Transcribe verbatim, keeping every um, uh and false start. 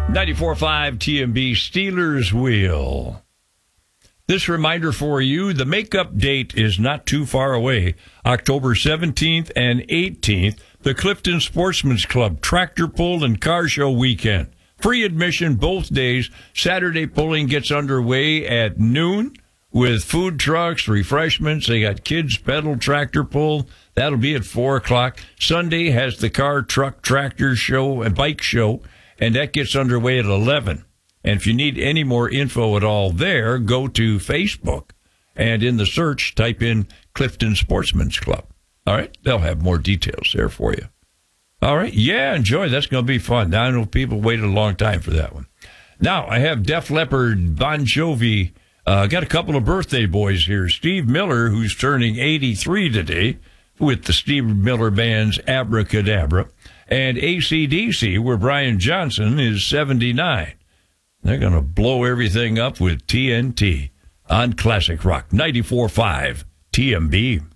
ninety-four point five T M B Steelers Wheel. This reminder for you, the makeup date is not too far away. October seventeenth and eighteenth, the Clifton Sportsman's Club Tractor Pull and Car Show Weekend. Free admission both days. Saturday pulling gets underway at noon with food trucks, refreshments. They got kids pedal tractor pull. That'll be at four o'clock. Sunday has the car, truck, tractor show and bike show, and that gets underway at eleven. And if you need any more info at all there, go to Facebook and in the search, type in Clifton Sportsman's Club. All right? They'll have more details there for you. All right? Yeah, enjoy. That's going to be fun. Now, I know people waited a long time for that one. Now, I have Def Leppard, Bon Jovi. Uh, got a couple of birthday boys here. Steve Miller, who's turning eighty-three today with the Steve Miller Band's Abracadabra. And A C D C, where Brian Johnson is seventy-nine. They're going to blow everything up with T N T on Classic Rock ninety-four point five T M B.